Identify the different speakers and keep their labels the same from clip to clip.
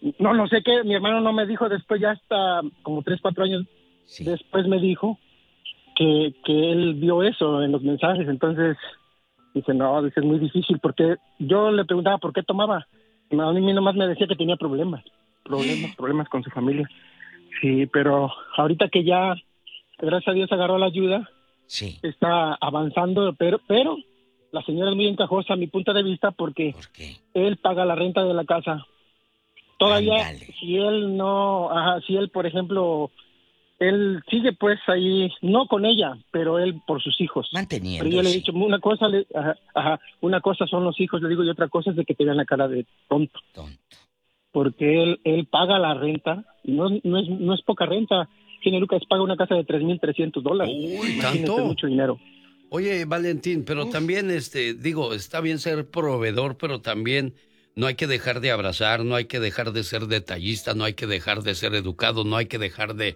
Speaker 1: no sé qué, mi hermano no me dijo, después ya hasta como 3, 4 años después me dijo que él vio eso en los mensajes. Entonces dice, no, dice, es muy difícil, porque yo le preguntaba por qué tomaba. A mí nomás me decía que tenía problemas con su familia. Sí, pero ahorita que ya, gracias a Dios, agarró la ayuda, está avanzando, pero la señora es muy encajosa a mi punto de vista, porque
Speaker 2: ¿por qué?
Speaker 1: Él paga la renta de la casa. Todavía,
Speaker 2: Ándale.
Speaker 1: si él, por ejemplo, él sigue pues ahí, no con ella, pero él por sus hijos.
Speaker 2: Manteniendo.
Speaker 1: Pero yo le he dicho, una cosa son los hijos, le digo, y otra cosa es de que te vean la cara de tonto. Porque él paga la renta, y no es poca renta. Tiene Lucas, paga una casa de $3,300.
Speaker 3: Uy,
Speaker 1: Imagínate,
Speaker 3: ¿tanto?
Speaker 1: mucho dinero.
Speaker 3: Oye, Valentín, pero también, digo, está bien ser proveedor, pero también no hay que dejar de abrazar, no hay que dejar de ser detallista, no hay que dejar de ser educado, no hay que dejar de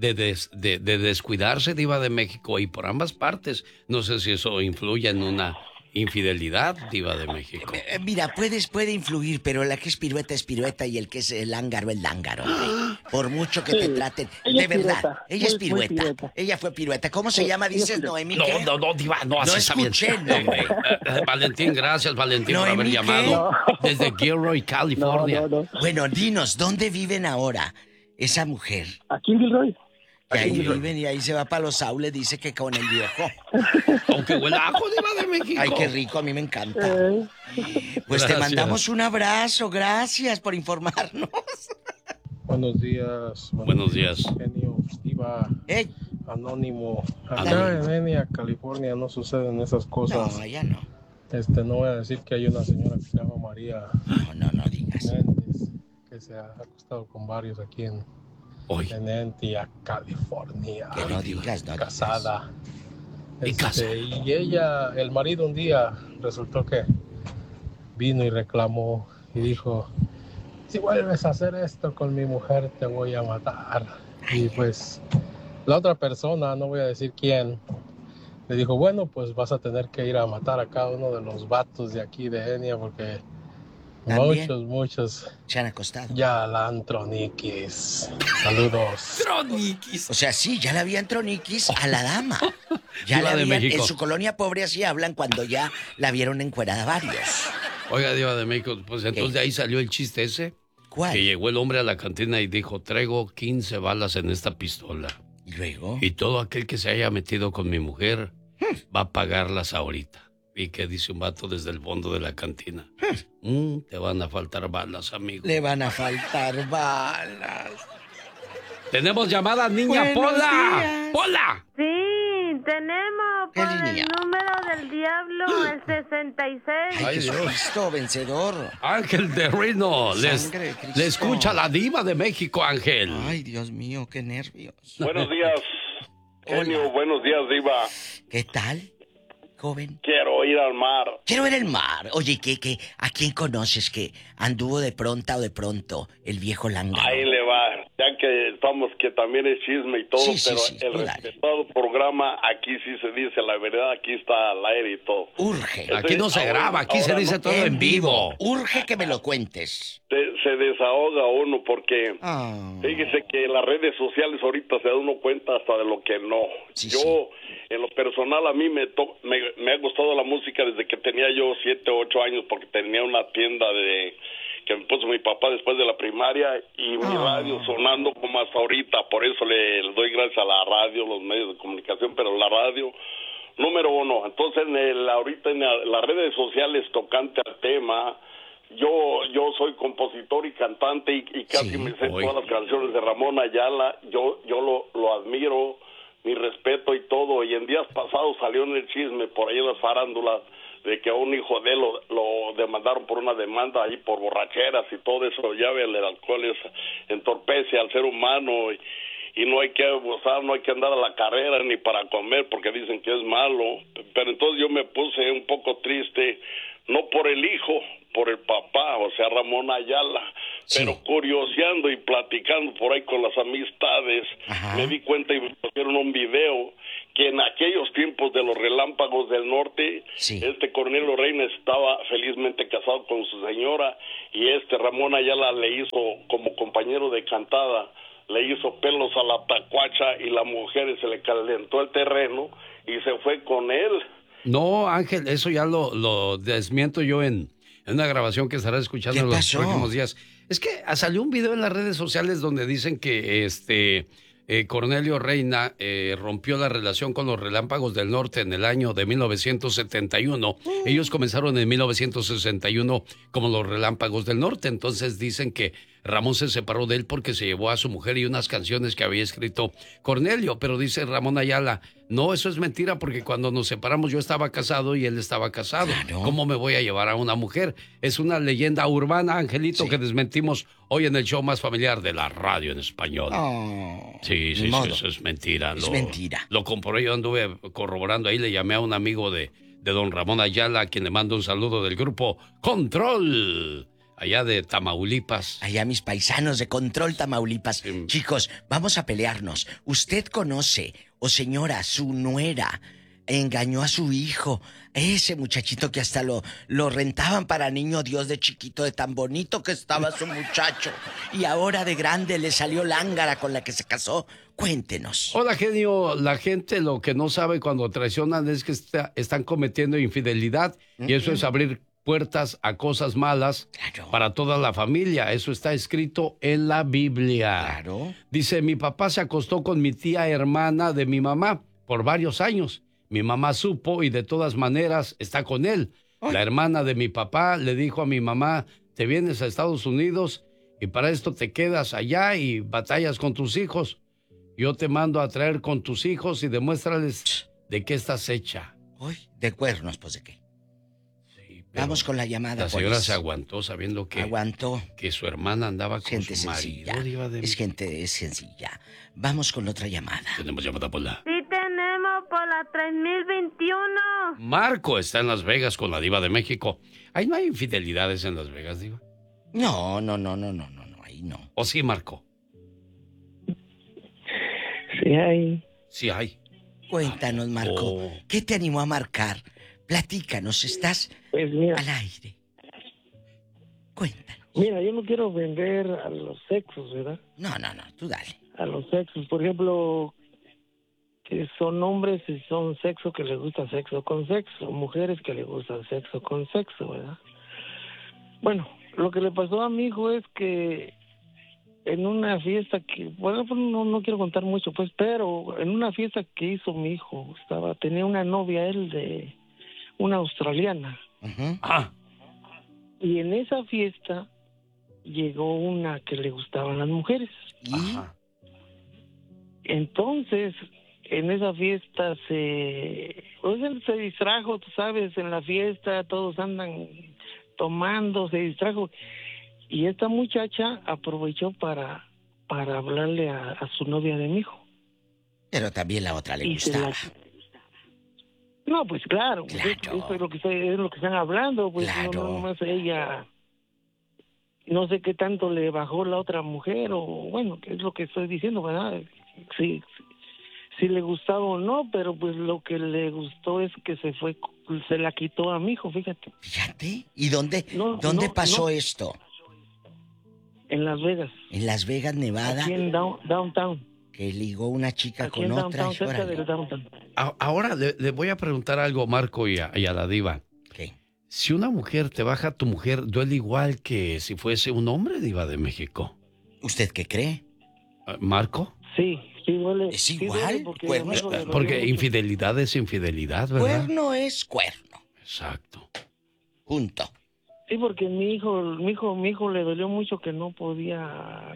Speaker 3: descuidarse, Diva de México, y por ambas partes. No sé si eso influye en una infidelidad, Diva de México.
Speaker 2: Mira, puede influir, pero la que es pirueta y el que es el lángaro, el lángaro. Por mucho que te traten. De verdad, ella es pirueta. Ella fue pirueta. ¿Cómo se llama, dices, Noemí?
Speaker 3: No, Diva, no, así está bien.
Speaker 2: Escuché el nombre.
Speaker 3: Valentín, gracias, Valentín, por haber llamado desde Gilroy, California.
Speaker 2: Bueno, dinos, ¿dónde viven ahora esa mujer?
Speaker 1: Aquí en Gilroy.
Speaker 2: Y ahí viven y ahí se va para los aules, dice que con el viejo.
Speaker 3: Aunque huele a ajo, Diva de México.
Speaker 2: Ay, qué rico, a mí me encanta. Pues
Speaker 3: gracias.
Speaker 2: Te mandamos un abrazo, gracias por informarnos.
Speaker 4: Buenos días.
Speaker 3: Buenos días.
Speaker 4: Genio, Diva, Anónimo. Acá
Speaker 2: Anónimo.
Speaker 4: en Enia, California, no suceden esas cosas.
Speaker 2: No, allá no.
Speaker 4: No voy a decir que hay una señora que se llama María.
Speaker 2: No digas.
Speaker 4: Méndez, que se ha acostado con varios aquí en Entia, California.
Speaker 2: Que no digas, no
Speaker 4: casada.
Speaker 2: digas.
Speaker 4: Y ella, el marido un día resultó que vino y reclamó y dijo, si vuelves a hacer esto con mi mujer te voy a matar. Y pues la otra persona, no voy a decir quién, le dijo, bueno, pues vas a tener que ir a matar a cada uno de los vatos de aquí de Enia porque
Speaker 2: ¿también?
Speaker 4: Muchos
Speaker 2: se han acostado.
Speaker 4: Ya la han troniquis. Saludos.
Speaker 2: Troniquis. O sea, sí, ya la habían troniquis a la dama. Ya la habían, en su colonia pobre así hablan cuando ya la vieron encuerada varios.
Speaker 3: Oiga, Diva de México, pues entonces de ahí salió el chiste ese.
Speaker 2: ¿Cuál?
Speaker 3: Que llegó el hombre a la cantina y dijo, traigo 15 balas en esta pistola.
Speaker 2: ¿Y luego?
Speaker 3: Y todo aquel que se haya metido con mi mujer va a pagarlas ahorita. ¿Y qué dice un vato desde el fondo de la cantina? Te van a faltar balas, amigo.
Speaker 2: Le van a faltar balas.
Speaker 3: Tenemos llamada, niña.
Speaker 2: Buenos
Speaker 3: Pola.
Speaker 2: días.
Speaker 3: Pola.
Speaker 5: Sí, tenemos por el número del diablo, el 66.
Speaker 2: Ay, Jesucristo, vencedor.
Speaker 3: Ángel de Reno.
Speaker 2: Sangre de Cristo.
Speaker 3: Le escucha la Diva de México, Ángel.
Speaker 2: Ay, Dios mío, qué nervios.
Speaker 6: Buenos días, genio. Buenos días, Diva.
Speaker 2: ¿Qué tal, joven?
Speaker 6: Quiero ir al mar.
Speaker 2: Quiero ver el mar. Oye, ¿a quién conoces que anduvo de pronta o de pronto el viejo lángaro?
Speaker 6: Ahí le va. Ya que estamos, que también es chisme y todo, pero el respetado programa, aquí sí se dice la verdad, aquí está al aire y todo.
Speaker 2: Urge.
Speaker 3: Aquí no se graba, aquí se dice todo en vivo.
Speaker 2: Urge que me lo cuentes.
Speaker 6: Se desahoga uno porque fíjese que las redes sociales ahorita se da uno cuenta hasta de lo que no. Yo, en lo personal, a mí me ha gustado la música desde que tenía yo 7 o 8 años, porque tenía una tienda que me puso mi papá después de la primaria, y mi radio sonando como hasta ahorita. Por eso le doy gracias a la radio, los medios de comunicación, pero la radio número uno. Entonces ahorita en las redes sociales, tocante al tema, yo soy compositor y cantante, y casi me sé todas las canciones de Ramón Ayala. Yo lo admiro, mi respeto y todo. Y en días pasados salió en el chisme por ahí en las farándulas de que a un hijo de él lo demandaron por una demanda ahí por borracheras y todo eso. Ya ve, el alcohol entorpece al ser humano, y no hay que abusar, no hay que andar a la carrera ni para comer porque dicen que es malo. Pero entonces yo me puse un poco triste, no por el hijo, por el papá, o sea, Ramón Ayala. Sí. Pero curioseando y platicando por ahí con las amistades, me di cuenta y me pusieron un video que en aquellos tiempos de los relámpagos del norte, Cornelio Reina estaba felizmente casado con su señora y Ramón Ayala le hizo como compañero de cantada, le hizo pelos a la tacuacha y la mujer se le calentó el terreno y se fue con él.
Speaker 3: No, Ángel, eso ya lo desmiento yo en una grabación que estarás escuchando en los próximos días. Es que salió un video en las redes sociales donde dicen que Cornelio Reina rompió la relación con los Relámpagos del Norte en el año de 1971. Ellos comenzaron en 1961 como los Relámpagos del Norte. Entonces dicen que Ramón se separó de él porque se llevó a su mujer y unas canciones que había escrito Cornelio. Pero dice Ramón Ayala, no, eso es mentira porque cuando nos separamos yo estaba casado y él estaba casado. Claro. ¿Cómo me voy a llevar a una mujer? Es una leyenda urbana, Angelito, que desmentimos hoy en el show más familiar de la radio en español. Oh, sí, eso es mentira.
Speaker 2: Es mentira.
Speaker 3: Lo comprobé, yo anduve corroborando ahí, le llamé a un amigo de don Ramón Ayala, a quien le mando un saludo del grupo Control, allá de Tamaulipas.
Speaker 2: Allá mis paisanos de Control, Tamaulipas. Chicos, vamos a pelearnos. ¿Usted conoce, o señora, su nuera engañó a su hijo? Ese muchachito que hasta lo rentaban para niño Dios de chiquito, de tan bonito que estaba su muchacho. Y ahora de grande le salió lángara con la que se casó. Cuéntenos.
Speaker 3: Hola, genio. La gente lo que no sabe cuando traicionan es que están cometiendo infidelidad. Y eso es abrir puertas a cosas malas para toda la familia. Eso está escrito en la Biblia.
Speaker 2: Claro.
Speaker 3: Dice, mi papá se acostó con mi tía hermana de mi mamá por varios años. Mi mamá supo y de todas maneras está con él. Ay. La hermana de mi papá le dijo a mi mamá, te vienes a Estados Unidos y para esto te quedas allá y batallas con tus hijos. Yo te mando a traer con tus hijos y demuéstrales de qué estás hecha.
Speaker 2: Uy, de cuernos, pues de qué. Sí, vamos con la llamada.
Speaker 3: La señora se aguantó sabiendo que...
Speaker 2: Aguantó.
Speaker 3: Que su hermana andaba con
Speaker 2: gente
Speaker 3: su
Speaker 2: sencilla.
Speaker 3: marido.
Speaker 2: Es sencilla. Vamos con otra llamada.
Speaker 3: Tenemos llamada por la...
Speaker 5: Sí, tenemos por la 3021.
Speaker 3: Marco está en Las Vegas con la Diva de México. Ahí no hay infidelidades en Las Vegas, Diva.
Speaker 2: No, ahí no.
Speaker 3: ¿O sí, Marco?
Speaker 7: Sí hay.
Speaker 3: Sí hay.
Speaker 2: Cuéntanos, Marco. ¿Qué te animó a marcar? Platícanos, estás al aire. Cuéntanos.
Speaker 7: Mira, yo no quiero vender a los sexos, ¿verdad?
Speaker 2: No, tú dale.
Speaker 7: A los sexos, por ejemplo, que son hombres y son sexo que les gusta sexo con sexo, mujeres que les gusta sexo con sexo, ¿verdad? Bueno, lo que le pasó a mi hijo es que en una fiesta que, bueno, no quiero contar mucho, pues, pero en una fiesta que hizo mi hijo, tenía una novia él de una australiana.
Speaker 2: Uh-huh.
Speaker 7: Y en esa fiesta llegó una que le gustaban las mujeres.
Speaker 2: Ajá.
Speaker 7: Entonces, en esa fiesta él se distrajo, tú sabes, en la fiesta todos andan tomando, se distrajo. Y esta muchacha aprovechó para hablarle a su novia de mi hijo.
Speaker 2: Pero también la otra le gustaba.
Speaker 7: No, pues claro. Eso es lo que están hablando. Pues
Speaker 2: claro.
Speaker 7: No más ella, no sé qué tanto le bajó la otra mujer, o bueno, que es lo que estoy diciendo, ¿verdad? Sí, si le gustaba o no, pero pues lo que le gustó es que se la quitó a mi hijo, fíjate.
Speaker 2: Fíjate. ¿Y dónde pasó esto?
Speaker 7: En Las Vegas.
Speaker 2: En Las Vegas, Nevada.
Speaker 7: Aquí en downtown.
Speaker 2: Que ligó una chica
Speaker 7: aquí
Speaker 2: con
Speaker 7: en
Speaker 2: otra.
Speaker 7: Downtown, cerca del downtown.
Speaker 3: Ahora le voy a preguntar algo, Marco, y a la Diva.
Speaker 2: ¿Qué?
Speaker 3: Si una mujer te baja, tu mujer duele igual que si fuese un hombre, Diva de México.
Speaker 2: ¿Usted qué cree?
Speaker 3: ¿Marco?
Speaker 7: Sí duele.
Speaker 2: ¿Es igual?
Speaker 3: Porque infidelidad es infidelidad, ¿verdad?
Speaker 2: Cuerno es cuerno.
Speaker 3: Exacto.
Speaker 2: Punto.
Speaker 7: Sí, porque mi hijo le dolió mucho que no podía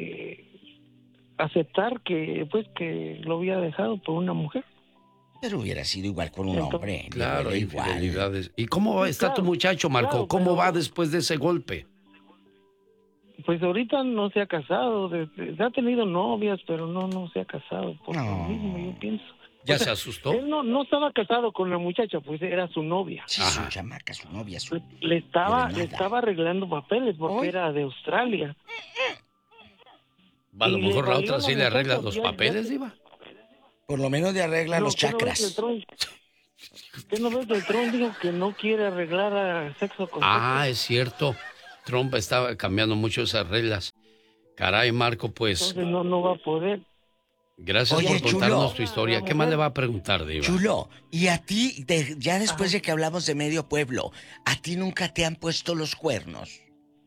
Speaker 7: aceptar que lo había dejado por una mujer.
Speaker 2: Pero hubiera sido igual con un hombre.
Speaker 3: Claro, infidelidades. ¿Y cómo está tu muchacho, Marco?
Speaker 7: Claro,
Speaker 3: ¿Cómo va después de ese golpe?
Speaker 7: Pues ahorita no se ha casado. Ha tenido novias, pero no se ha casado. Por lo mismo, yo pienso.
Speaker 3: ¿Ya se asustó?
Speaker 7: Él no estaba casado con la muchacha, pues era su novia.
Speaker 2: Sí, su chamaca, su novia.
Speaker 7: Le estaba arreglando papeles porque era de Australia.
Speaker 3: A lo mejor la otra sí le arregla los papeles, Diva.
Speaker 2: Por lo menos le arregla los chakras.
Speaker 7: ¿Qué no ves del Trump? Dijo que no quiere arreglar a sexo con sexo.
Speaker 3: Es cierto. Trump estaba cambiando mucho esas reglas. Caray, Marco, pues...
Speaker 7: Entonces no va a poder.
Speaker 3: Gracias por contarnos tu historia. ¿Qué más le va a preguntar, Diva?
Speaker 2: Chulo, y a ti, ya después de que hablamos de medio pueblo, ¿a ti nunca te han puesto los cuernos?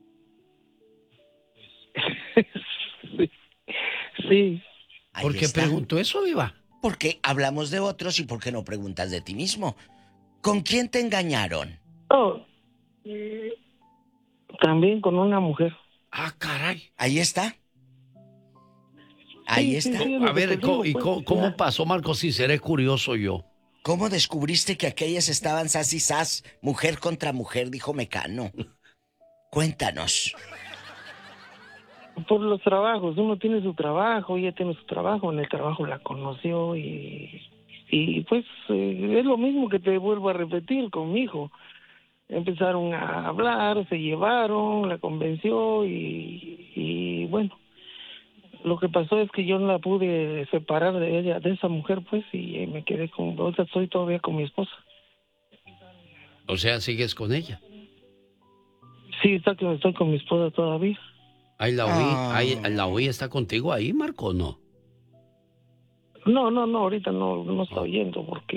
Speaker 7: Sí.
Speaker 3: ¿Por qué preguntó eso, Diva?
Speaker 2: Porque hablamos de otros y ¿por qué no preguntas de ti mismo? ¿Con quién te engañaron?
Speaker 7: También con una mujer.
Speaker 3: Caray.
Speaker 2: Ahí está. Ahí está.
Speaker 3: A ver, ¿cómo pasó, Marco? Si seré curioso yo.
Speaker 2: ¿Cómo descubriste que aquellas estaban sas y sas, mujer contra mujer, dijo Mecano? Cuéntanos.
Speaker 7: Por los trabajos, uno tiene su trabajo, ella tiene su trabajo, en el trabajo la conoció y pues es lo mismo que te vuelvo a repetir con mi hijo. Empezaron a hablar, se llevaron, la convenció y bueno, lo que pasó es que yo no la pude separar de ella, de esa mujer, pues, y me quedé estoy todavía con mi esposa.
Speaker 3: O sea, ¿sigues con ella?
Speaker 7: Sí, estoy con mi esposa todavía.
Speaker 3: ¿La oí está contigo ahí, Marco, o no?
Speaker 7: No, ahorita no está oyendo porque...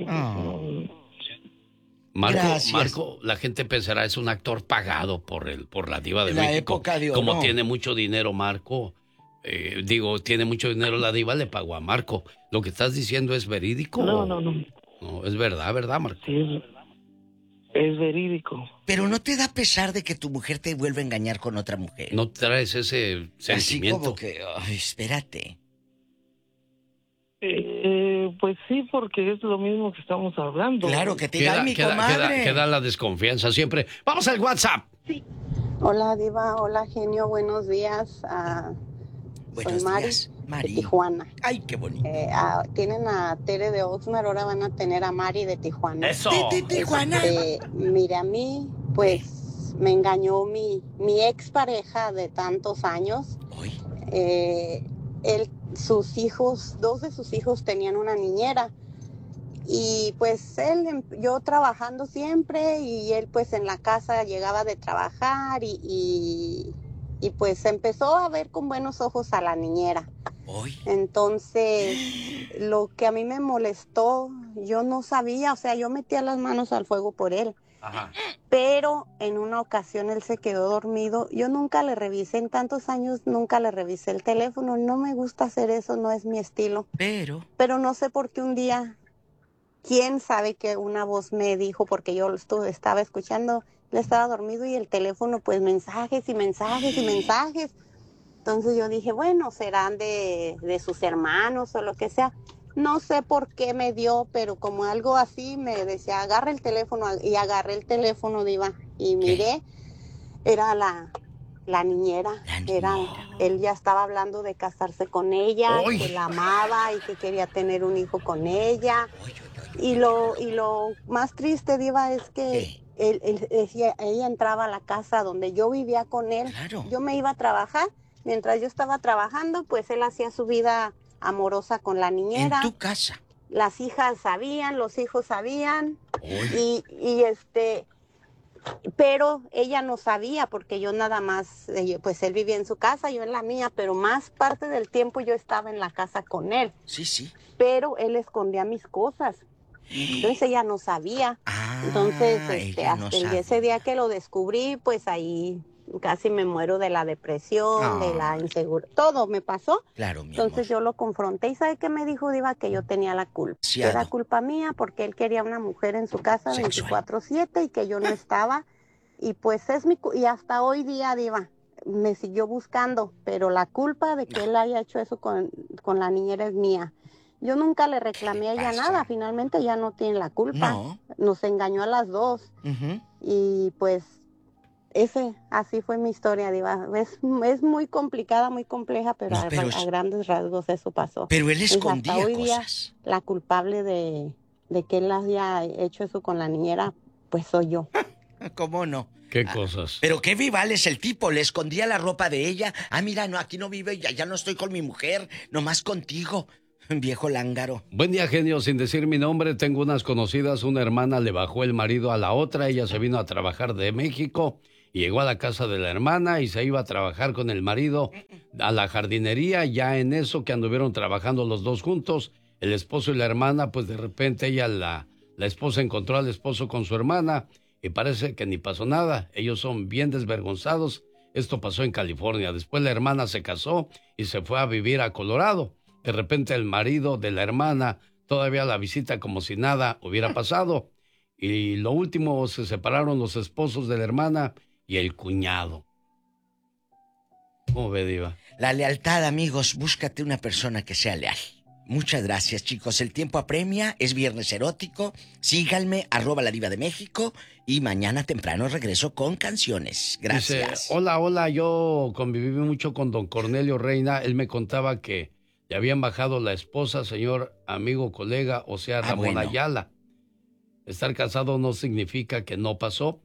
Speaker 3: Marco, la gente pensará es un actor pagado por la Diva de México.
Speaker 2: Época de oro.
Speaker 3: Como tiene mucho dinero Marco, tiene mucho dinero la Diva, le pagó a Marco. ¿Lo que estás diciendo es verídico?
Speaker 7: No.
Speaker 3: No, es verdad, Marco.
Speaker 7: Sí, es verídico.
Speaker 2: Pero ¿no te da pesar de que tu mujer te vuelva a engañar con otra mujer?
Speaker 3: ¿No traes ese sentimiento?
Speaker 2: Así como que, espérate.
Speaker 7: Pues sí, porque es lo mismo que estamos hablando.
Speaker 2: Claro, que te diga mi comadre.
Speaker 3: Queda la desconfianza siempre. ¡Vamos al WhatsApp!
Speaker 8: Sí. Hola, Diva. Hola, genio. Buenos días. Soy Mari, de Tijuana.
Speaker 2: Ay, qué bonito.
Speaker 8: Tienen a Tere de Oxnard, ahora van a tener a Mari de Tijuana.
Speaker 3: ¡Eso!
Speaker 2: De Tijuana.
Speaker 8: Mire, a mí, pues, me engañó mi ex pareja de tantos años. Sus hijos, 2 de sus hijos tenían una niñera. Y pues yo trabajando siempre y él pues en la casa llegaba de trabajar y pues empezó a ver con buenos ojos a la niñera. Entonces, lo que a mí me molestó, yo no sabía, o sea, yo metía las manos al fuego por él.
Speaker 3: Ajá.
Speaker 8: Pero en una ocasión él se quedó dormido. Yo nunca le revisé, en tantos años nunca le revisé el teléfono. No me gusta hacer eso, no es mi estilo. Pero no sé por qué un día, quién sabe que una voz me dijo, porque yo estaba escuchando, él estaba dormido y el teléfono, pues mensajes y mensajes y mensajes. Entonces yo dije, bueno, serán de sus hermanos o lo que sea. No sé por qué me dio, pero como algo así me decía, agarra el teléfono, y agarré el teléfono, Diva, y miré, era la niñera. Él ya estaba hablando de casarse con ella, que la amaba y que quería tener un hijo con ella. Y lo más triste, Diva, es que ella entraba a la casa donde yo vivía con él.
Speaker 2: Claro.
Speaker 8: Yo me iba a trabajar, mientras yo estaba trabajando, pues él hacía su vida amorosa con la niñera.
Speaker 2: En tu casa.
Speaker 8: Las hijas sabían, los hijos sabían. Pero ella no sabía porque yo nada más, pues él vivía en su casa, yo en la mía, pero más parte del tiempo yo estaba en la casa con él.
Speaker 2: Sí.
Speaker 8: Pero él escondía mis cosas. Entonces ella no sabía. Entonces, ese día que lo descubrí, pues ahí casi me muero de la depresión, de la inseguridad. Todo me pasó.
Speaker 2: Claro, mi
Speaker 8: Entonces
Speaker 2: amor.
Speaker 8: yo lo confronté y ¿sabe qué me dijo, Diva? Que yo tenía la culpa. Que era culpa mía porque él quería una mujer en su casa 24/7 y que yo no estaba. Y pues y hasta hoy día, Diva, me siguió buscando, pero la culpa de que él haya hecho eso con la niñera es mía. Yo nunca le reclamé a ella nada, finalmente ella no tiene la culpa.
Speaker 2: No.
Speaker 8: Nos engañó a las dos.
Speaker 2: Uh-huh.
Speaker 8: Y pues así fue mi historia, Diva. Es muy complicada, muy compleja, pero, a grandes rasgos eso pasó.
Speaker 2: Pero él escondía
Speaker 8: hasta hoy
Speaker 2: cosas.
Speaker 8: Día, la culpable de que él haya hecho eso con la niñera, pues soy yo.
Speaker 2: ¿Cómo no?
Speaker 3: ¿Qué cosas?
Speaker 2: Pero qué vival es el tipo, le escondía la ropa de ella. Mira, no, aquí no vive, ya no estoy con mi mujer, nomás contigo. Viejo lángaro.
Speaker 3: Buen día, genio. Sin decir mi nombre, tengo unas conocidas. Una hermana le bajó el marido a la otra. Ella se vino a trabajar de México y llegó a la casa de la hermana y se iba a trabajar con el marido a la jardinería. Ya en eso que anduvieron trabajando los dos juntos, el esposo y la hermana, pues de repente ella, la esposa encontró al esposo con su hermana y parece que ni pasó nada. Ellos son bien desvergonzados. Esto pasó en California. Después la hermana se casó y se fue a vivir a Colorado. De repente el marido de la hermana todavía la visita como si nada hubiera pasado. Y lo último, se separaron los esposos de la hermana y el cuñado. ¿Cómo ve, Diva?
Speaker 2: La lealtad, amigos, búscate una persona que sea leal. Muchas gracias, chicos. El tiempo apremia, es viernes erótico. Síganme, @la Diva de México. Y mañana temprano regreso con canciones. Gracias.
Speaker 3: Dice, hola, yo conviví mucho con don Cornelio Reina. Él me contaba que le habían bajado la esposa, señor amigo, colega, o sea, Ramón Ayala. Estar casado no significa que no pasó.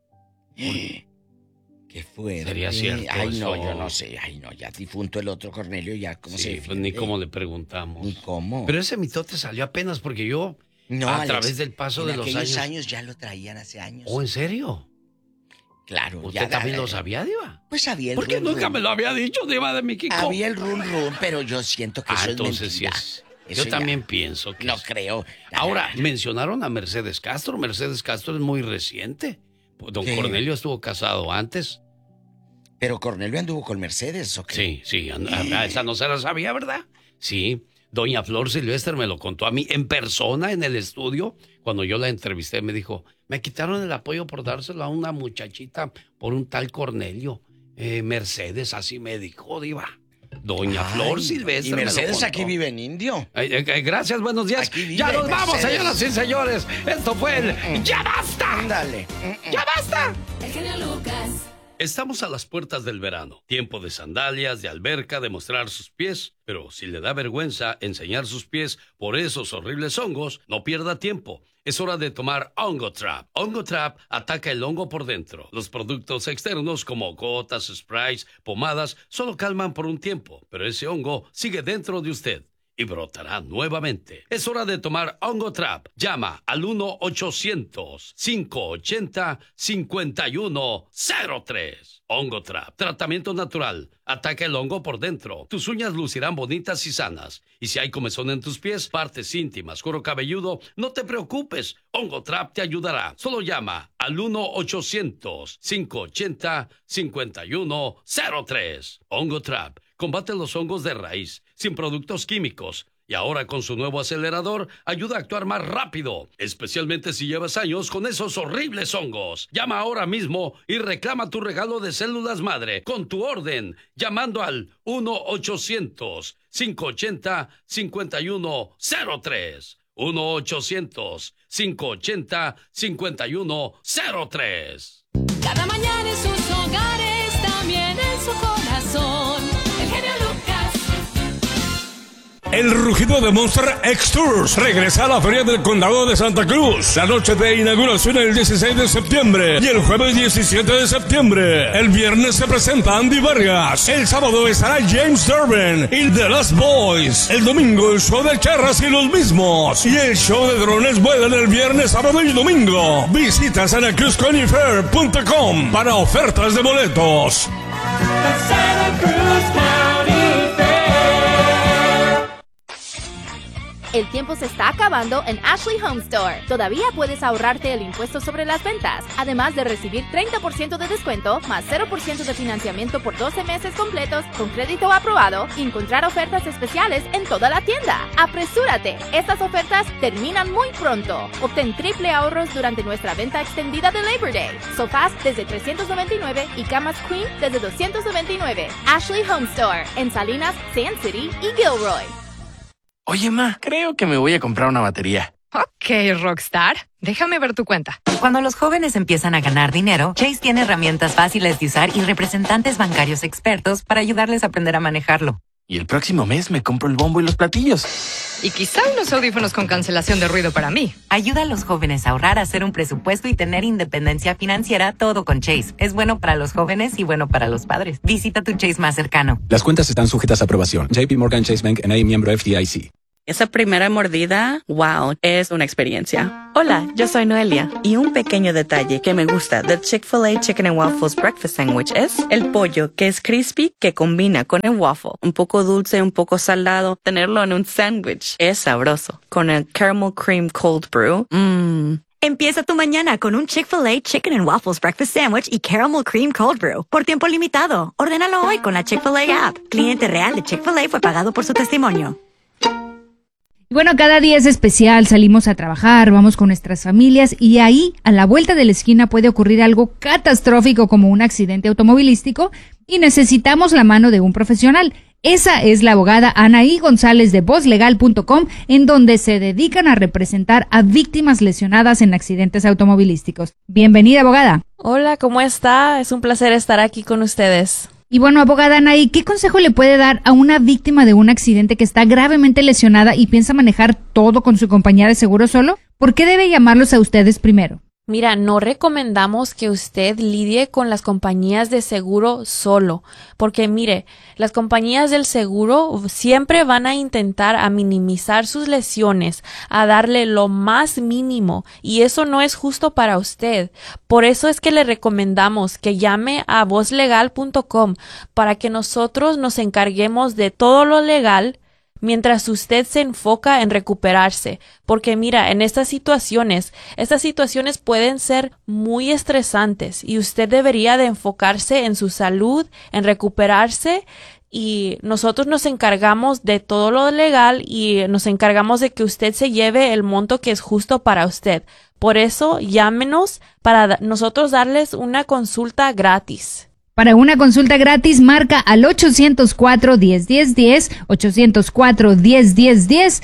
Speaker 2: ¿Qué fue?
Speaker 3: Sería cierto.
Speaker 2: Ay, no, yo no sé. Ay, no, ya difunto el otro Cornelio, ya, ¿cómo se
Speaker 3: pues ni cómo le preguntamos.
Speaker 2: Ni cómo.
Speaker 3: Pero ese mitote salió apenas porque yo, a través del paso de los
Speaker 2: años ya lo traían hace años.
Speaker 3: ¿Oh, en serio?
Speaker 2: Claro.
Speaker 3: ¿Usted también lo sabía, Diva?
Speaker 2: Pues sabía el
Speaker 3: ¿Por qué nunca me lo había dicho, Diva de México?
Speaker 2: Había el run, pero yo siento que eso
Speaker 3: entonces
Speaker 2: es mentira.
Speaker 3: Sí es. Yo también pienso que
Speaker 2: no creo.
Speaker 3: Ahora, mencionaron a Mercedes Castro. Mercedes Castro es muy reciente. Don Cornelio estuvo casado antes.
Speaker 2: Pero Cornelio anduvo con Mercedes, ¿o qué?
Speaker 3: Sí. Esa no se la sabía, ¿verdad? Sí. Doña Flor Silvestre me lo contó a mí en persona en el estudio. Cuando yo la entrevisté me dijo, me quitaron el apoyo por dárselo a una muchachita por un tal Cornelio. Mercedes, así me dijo, Diva. Doña Flor Silvestre.
Speaker 2: Y Mercedes aquí vive en Indio.
Speaker 3: Gracias, buenos días. Ya nos vamos, señoras y señores. Esto fue el ¡Ya Basta!
Speaker 2: Ándale.
Speaker 3: ¡Ya Basta!
Speaker 9: El genio Lucas.
Speaker 3: Estamos a las puertas del verano. Tiempo de sandalias, de alberca, de mostrar sus pies. Pero si le da vergüenza enseñar sus pies por esos horribles hongos, no pierda tiempo. Es hora de tomar Hongo Trap. Hongo Trap ataca el hongo por dentro. Los productos externos como gotas, sprays, pomadas, solo calman por un tiempo. Pero ese hongo sigue dentro de usted y brotará nuevamente. Es hora de tomar Hongo Trap. Llama al 1-800-580-5103. Hongo Trap. Tratamiento natural. Ataca el hongo por dentro. Tus uñas lucirán bonitas y sanas. Y si hay comezón en tus pies, partes íntimas, cuero cabelludo, no te preocupes. Hongo Trap te ayudará. Solo llama al 1-800-580-5103. Hongo Trap. Combate los hongos de raíz, sin productos químicos. Y ahora con su nuevo acelerador, ayuda a actuar más rápido, especialmente si llevas años con esos horribles hongos. Llama ahora mismo y reclama tu regalo de células madre con tu orden, llamando al 1-800-580-5103. 1-800-580-5103.
Speaker 9: Cada mañana en sus hogares, también en su corazón. El genio Lucas.
Speaker 10: El rugido de Monster X Tours regresa a la Feria del Condado de Santa Cruz. La noche de inauguración el 16 de septiembre y el jueves 17 de septiembre. El viernes se presenta Andy Vargas. El sábado estará James Durbin y The Lost Boys. El domingo el show de charras y los mismos. Y el show de drones vuelan el viernes, sábado y domingo. Visita SantaCruzCountyFair.com para ofertas de boletos.
Speaker 9: Santa Cruz County Fair.
Speaker 11: El tiempo se está acabando en Ashley Home Store. Todavía puedes ahorrarte el impuesto sobre las ventas, además de recibir 30% de descuento, más 0% de financiamiento por 12 meses completos con crédito aprobado y encontrar ofertas especiales en toda la tienda. ¡Apresúrate! Estas ofertas terminan muy pronto. Obtén triple ahorros durante nuestra venta extendida de Labor Day. Sofás desde $399 y camas Queen desde $299. Ashley Home Store, en Salinas, Sand City y Gilroy.
Speaker 12: Oye, ma, creo que me voy a comprar una batería.
Speaker 13: Ok, Rockstar.
Speaker 12: Déjame ver tu cuenta.
Speaker 13: Cuando los jóvenes empiezan a ganar dinero, Chase tiene herramientas fáciles de usar y representantes bancarios expertos para ayudarles a aprender a manejarlo.
Speaker 14: Y el próximo mes me compro el bombo y los platillos.
Speaker 12: Y quizá unos audífonos con cancelación de ruido para mí.
Speaker 13: Ayuda a los jóvenes a ahorrar, a hacer un presupuesto y tener independencia financiera, todo con Chase. Es bueno para los jóvenes y bueno para los padres. Visita tu Chase más cercano.
Speaker 15: Las cuentas están sujetas a aprobación. JP Morgan Chase Bank N.A. miembro FDIC.
Speaker 16: Esa primera mordida, wow, es una experiencia. Hola, yo soy Noelia. Y un pequeño detalle que me gusta del Chick-fil-A Chicken and Waffles Breakfast Sandwich es el pollo, que es crispy, que combina con el waffle. Un poco dulce, un poco salado. Tenerlo en un sándwich es sabroso. Con el Caramel Cream Cold Brew,
Speaker 17: Empieza tu mañana con un Chick-fil-A Chicken and Waffles Breakfast Sandwich y Caramel Cream Cold Brew. Por tiempo limitado. Ordénalo hoy con la Chick-fil-A app. Cliente real de Chick-fil-A fue pagado por su testimonio.
Speaker 18: Bueno, cada día es especial, salimos a trabajar, vamos con nuestras familias y ahí, a la vuelta de la esquina, puede ocurrir algo catastrófico como un accidente automovilístico y necesitamos la mano de un profesional. Esa es la abogada Anaí González de VozLegal.com, en donde se dedican a representar a víctimas lesionadas en accidentes automovilísticos. Bienvenida, abogada.
Speaker 19: Hola, ¿cómo está? Es un placer estar aquí con ustedes.
Speaker 18: Y bueno, abogada Anaí, ¿qué consejo le puede dar a una víctima de un accidente que está gravemente lesionada y piensa manejar todo con su compañía de seguro solo? ¿Por qué debe llamarlos a ustedes primero?
Speaker 19: Mira, no recomendamos que usted lidie con las compañías de seguro solo, porque mire, las compañías del seguro siempre van a intentar a minimizar sus lesiones, a darle lo más mínimo, y eso no es justo para usted. Por eso es que le recomendamos que llame a VozLegal.com para que nosotros nos encarguemos de todo lo legal mientras usted se enfoca en recuperarse, porque mira, en estas situaciones pueden ser muy estresantes y usted debería de enfocarse en su salud, en recuperarse, y nosotros nos encargamos de todo lo legal y nos encargamos de que usted se lleve el monto que es justo para usted. Por eso, llámenos para nosotros darles una consulta gratis.
Speaker 18: Para una consulta gratis, marca al 804-1010-10, 804-1010-10,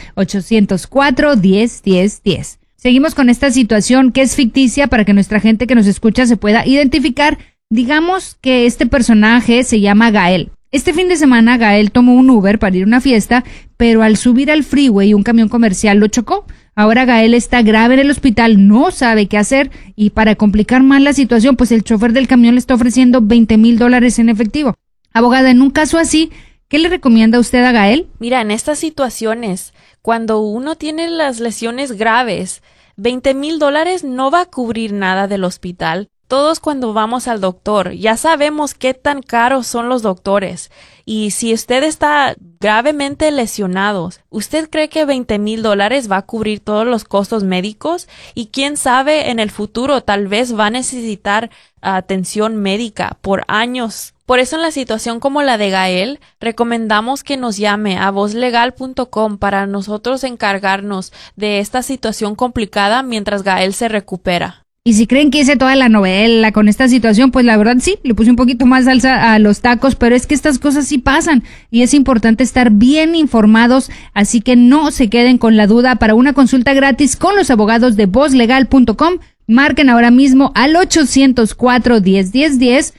Speaker 18: 804-1010-10. Seguimos con esta situación que es ficticia para que nuestra gente que nos escucha se pueda identificar. Digamos que este personaje se llama Gael. Este fin de semana, Gael tomó un Uber para ir a una fiesta, pero al subir al freeway un camión comercial lo chocó. Ahora Gael está grave en el hospital, no sabe qué hacer y para complicar más la situación, pues el chofer del camión le está ofreciendo $20,000 en efectivo. Abogada, en un caso así, ¿qué le recomienda usted a Gael?
Speaker 19: Mira, en estas situaciones, cuando uno tiene las lesiones graves, $20,000 no va a cubrir nada del hospital. Todos cuando vamos al doctor ya sabemos qué tan caros son los doctores, y si usted está gravemente lesionado, ¿usted cree que $20,000 va a cubrir todos los costos médicos? Y quién sabe, en el futuro tal vez va a necesitar atención médica por años. Por eso en la situación como la de Gael, recomendamos que nos llame a VozLegal.com para nosotros encargarnos de esta situación complicada mientras Gael se recupera.
Speaker 18: Y si creen que hice toda la novela con esta situación, pues la verdad sí, le puse un poquito más salsa a los tacos, pero es que estas cosas sí pasan y es importante estar bien informados, así que no se queden con la duda. Para una consulta gratis con los abogados de VozLegal.com, marquen ahora mismo al 804-1010-10,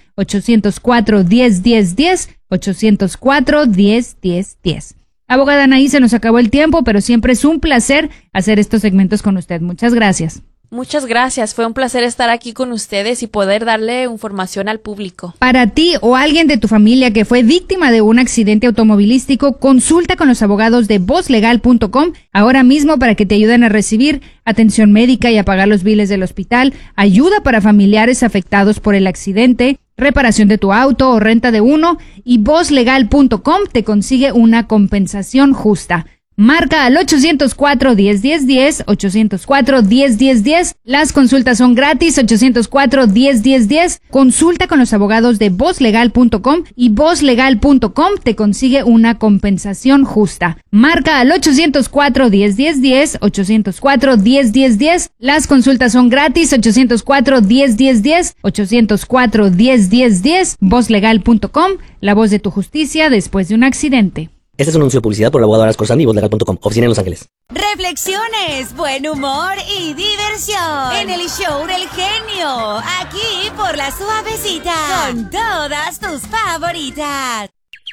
Speaker 18: 804-1010-10, 804-1010-10. Abogada Anaí, se nos acabó el tiempo, pero siempre es un placer hacer estos segmentos con usted. Muchas gracias.
Speaker 19: Muchas gracias, fue un placer estar aquí con ustedes y poder darle información al público.
Speaker 18: Para ti o alguien de tu familia que fue víctima de un accidente automovilístico, consulta con los abogados de VozLegal.com ahora mismo para que te ayuden a recibir atención médica y a pagar los biles del hospital, ayuda para familiares afectados por el accidente, reparación de tu auto o renta de uno, y VozLegal.com te consigue una compensación justa. Marca al 804-1010-10, 804-1010-10. Las consultas son gratis, 804-1010-10. Consulta con los abogados de VozLegal.com y VozLegal.com te consigue una compensación justa. Marca al 804-1010-10, 804-1010-10. Las consultas son gratis, 804-1010-10, 804-1010-10. VozLegal.com, la voz de tu justicia después de un accidente.
Speaker 20: Este es un anuncio de publicidad por el abogado Aras Corsani y vozlegal.com. Oficina en Los Ángeles.
Speaker 21: Reflexiones, buen humor y diversión en el show del genio. Aquí por La Suavecita. Con todas tus favoritas.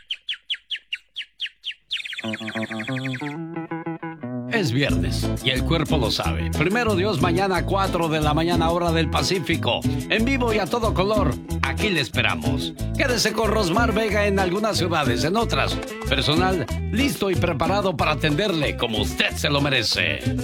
Speaker 3: Es viernes y el cuerpo lo sabe. Primero Dios, mañana 4 de la mañana, hora del Pacífico. En vivo y a todo color. Aquí le esperamos. Quédese con Rosmar Vega en algunas ciudades, en otras. Personal listo y preparado para atenderle como usted se lo merece.